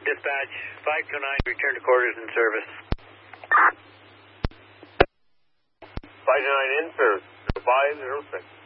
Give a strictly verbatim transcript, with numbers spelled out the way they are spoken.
Dispatch, five two nine, return to quarters in service. five two nine in service. Goodbye, zero six.